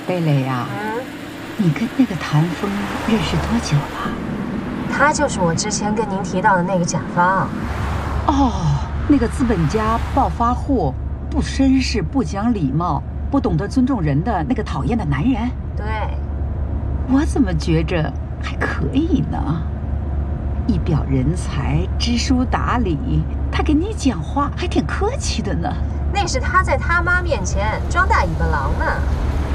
贝蕾呀，你跟那个谭峰认识多久了？ 他就是我之前跟您提到的那个甲方。 哦，那个资本家、暴发户，不绅士、不讲礼貌、不懂得尊重人的那个讨厌的男人。 对， 我怎么觉着还可以呢？一表人才，知书达理，他跟你讲话还挺客气的呢。 那是他在他妈面前装大尾巴狼呢。